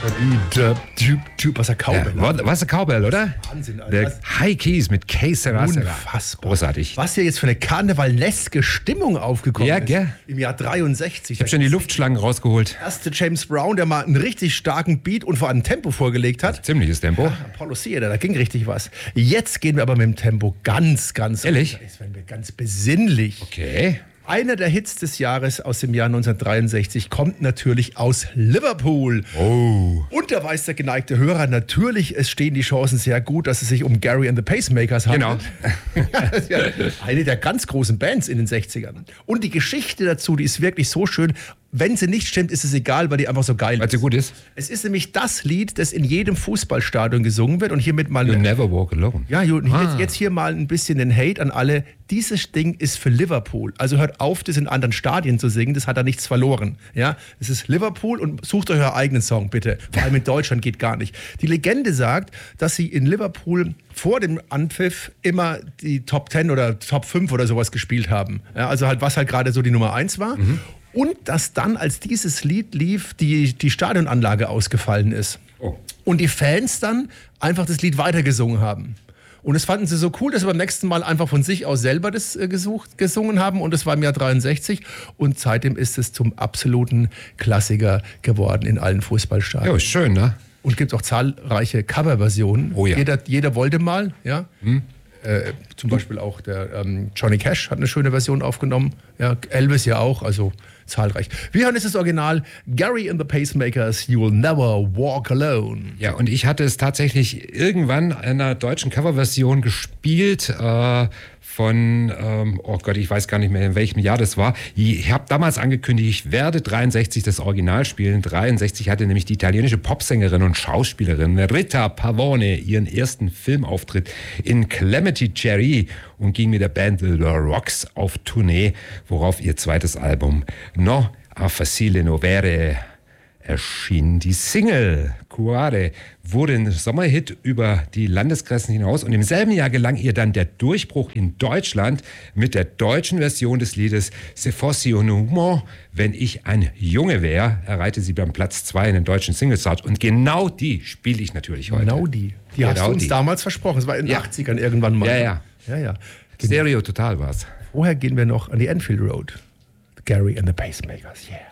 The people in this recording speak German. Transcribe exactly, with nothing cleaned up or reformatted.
Was ein Cowbell. Ja, was ein Cowbell, oder? Wahnsinn, Alter. Der High Keys mit K Sera Sera. Unfassbar. Großartig. Was hier jetzt für eine karnevaleske Stimmung aufgekommen Ja, ist. gell? Im Jahr dreiundsechzig. Ich habe schon die Luftschlangen rausgeholt. Der erste James Brown, der mal einen richtig starken Beat und vor allem Tempo vorgelegt hat. Ziemliches Tempo. Ja, Apollo Theater, da ging richtig was. Jetzt gehen wir aber mit dem Tempo ganz, ganz Ehrlich? runter. Jetzt werden wir ganz besinnlich. Okay. Einer der Hits des Jahres aus dem Jahr neunzehnhundertdreiundsechzig kommt natürlich aus Liverpool. Oh. Und da weiß der geneigte Hörer, natürlich, es stehen die Chancen sehr gut, dass es sich um Gary and the Pacemakers handelt. Genau. Das ist ja eine der ganz großen Bands in den sechzigern. Und die Geschichte dazu, die ist wirklich so schön. Wenn sie nicht stimmt, ist es egal, weil die einfach so geil Weil ist. sie gut ist. Es ist nämlich das Lied, das in jedem Fußballstadion gesungen wird. Und hiermit mal... You never walk alone. Ja, und Ah. jetzt, jetzt hier mal ein bisschen den Hate an alle. Dieses Ding ist für Liverpool. Also hört auf, das in anderen Stadien zu singen. Das hat da nichts verloren. Ja, es ist Liverpool und sucht euch euren eigenen Song, bitte. Vor allem in Deutschland geht gar nicht. Die Legende sagt, dass sie in Liverpool vor dem Anpfiff immer die Top zehn oder Top fünf oder sowas gespielt haben. Ja, also halt, was halt gerade so die Nummer eins war. Mhm. Und dass dann, als dieses Lied lief, die, die Stadionanlage ausgefallen ist. Oh. Und die Fans dann einfach das Lied weitergesungen haben. Und das fanden sie so cool, dass sie beim nächsten Mal einfach von sich aus selber das äh, gesucht, gesungen haben. Und das war im Jahr dreiundsechzig. Und seitdem ist es zum absoluten Klassiker geworden in allen Fußballstadien. Ja, ist schön, ne? Und gibt auch zahlreiche Coverversionen. Oh ja. Jeder, jeder wollte mal, ja. Hm. Äh, zum Beispiel auch der ähm, Johnny Cash hat eine schöne Version aufgenommen. Ja, Elvis ja auch, also zahlreich. Wir hören jetzt das Original Gary and the Pacemakers, You'll Never Walk Alone. Ja, und ich hatte es tatsächlich irgendwann in einer deutschen Coverversion gespielt äh, von, ähm, oh Gott, ich weiß gar nicht mehr, in welchem Jahr das war. Ich habe damals angekündigt, ich werde dreiundsechzig das Original spielen. dreiundsechzig hatte nämlich die italienische Popsängerin und Schauspielerin Rita Pavone ihren ersten Filmauftritt in Clementi Cherry und ging mit der Band The Rocks auf Tournee, worauf ihr zweites Album No a Facile Novere erschien. Die Single Cuore wurde ein Sommerhit über die Landesgrenzen hinaus und im selben Jahr gelang ihr dann der Durchbruch in Deutschland mit der deutschen Version des Liedes Se fossi un uomo, wenn ich ein Junge wäre, erreichte sie beim Platz zwei in den deutschen Singles-Charts und genau die spiele ich natürlich heute. Genau die. Die hast Genau du uns die. damals versprochen. Es war in den Ja. achtzigern irgendwann mal. Ja, ja. ja, ja. Stereo total war's. Vorher gehen wir noch an die Enfield Road. Gary and the Pacemakers, yeah.